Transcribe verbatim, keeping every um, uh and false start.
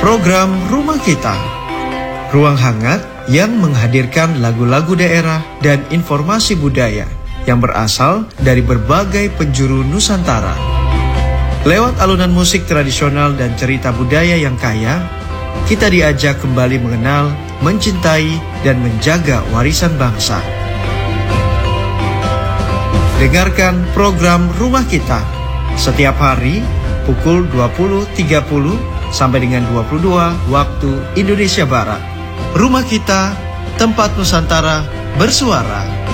Program Rumah Kita, ruang hangat yang menghadirkan lagu-lagu daerah dan informasi budaya yang berasal dari berbagai penjuru Nusantara. Lewat alunan musik tradisional dan cerita budaya yang kaya, kita diajak kembali mengenal, mencintai, dan menjaga warisan bangsa. Dengarkan program Rumah Kita setiap hari pukul dua puluh tiga puluh sampai dengan dua puluh dua waktu Indonesia Barat. Rumah Kita, tempat Nusantara bersuara.